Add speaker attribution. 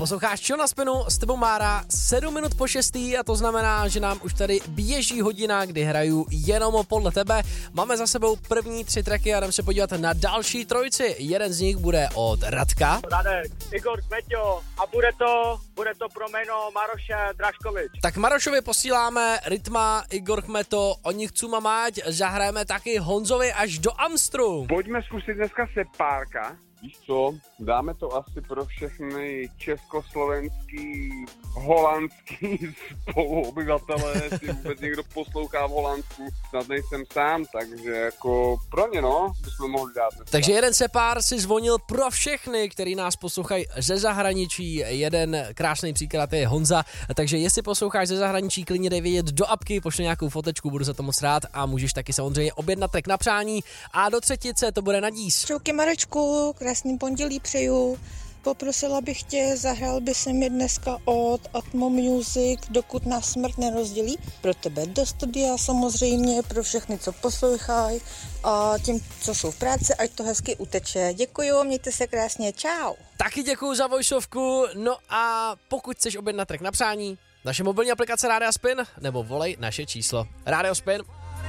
Speaker 1: Posloucháš Čo na spinu, s tebou Mára, 7 minut po 6. a to znamená, že nám už tady běží hodina, kdy hraju jenom podle tebe. Máme za sebou první 3 tracky a jdem se podívat na další trojici. Jeden z nich bude od Radka.
Speaker 2: Radek, Igor Kmeťo a bude to pro jméno Maroše Draškovič.
Speaker 1: Tak Marošovi posíláme Rytma, Igor Kmeto, oni chcú mať, zahrajeme taky Honzovi až do Amstru.
Speaker 3: Pojďme zkusit dneska Sepárka. Víš co, dáme to asi pro všechny československý, holandský spoluobyvatele, jestli vůbec někdo poslouchá v Holandsku, snad nejsem sám, takže jako pro ně bychom mohli dát dneska.
Speaker 1: Takže jeden Sepár si zvonil pro všechny, který nás poslouchají ze zahraničí, jeden krásný příklad je Honza, takže jestli posloucháš ze zahraničí, klidně dej vědět do apky, pošli nějakou fotečku, budu za to moc rád a můžeš taky samozřejmě objednat track na přání a do třetice to bude Nadís.
Speaker 4: Čauky Marečku, krásný pondělí přeju. Poprosila bych tě, zahrál by se mi dneska od Atmo Music, Dokud nás smrt nerozdělí. Pro tebe do studia samozřejmě, pro všechny, co poslouchají a tím, co jsou v práci, ať to hezky uteče. Děkuju, mějte se krásně, čau.
Speaker 1: Taky děkuju za vojsovku, no a pokud chceš objednat track na přání, naše mobilní aplikace Rádia Spin, nebo volej naše číslo. Rádio Spin.